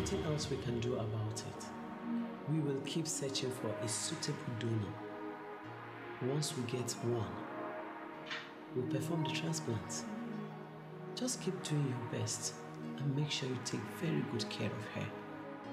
nothing else we can do about it. We will keep searching for a suitable donor. Once we get one, we'll perform the transplant. Just keep doing your best and make sure you take very good care of her.